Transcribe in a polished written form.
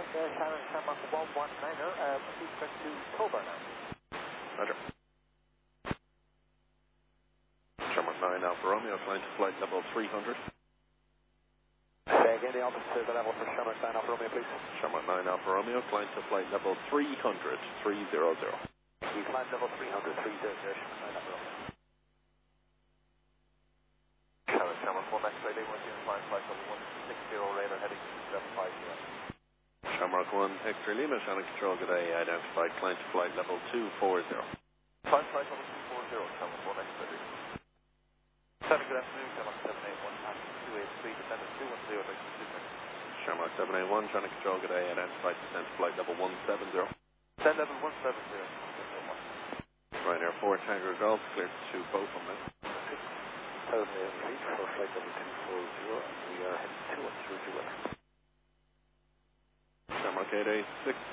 Sharon Shamrock 119er, please press to Coburn now. Roger. Shamrock 9 Alfa Romeo, flying to flight level 300. Say again, the altitude level for Shamrock 9 Alfa Romeo, please. Shamrock 9 Alfa Romeo, flying to flight level 300, 300. You climb level 300, 300, Shamrock 9 Alfa Romeo. Shamrock 1 X-ray, Lima 1 flying flight level 160, radar heading 2750. Shamrock 1 X-ray Lima, Shannon Control, good day, identified, climb to flight level 240. Climb flight level 240, Shamrock 1 X-ray Lima. 7, good afternoon, Shamrock 781, passing 283, descendant 210, next to Shamrock 781, Shannon Control, good day, identified, descent to flight level 170. Descend level 170. Ryanair 4 Tango Golf, cleared to both on this. 1,000 feet for flight level 240, and we are heading 210 left. Shamrock 886.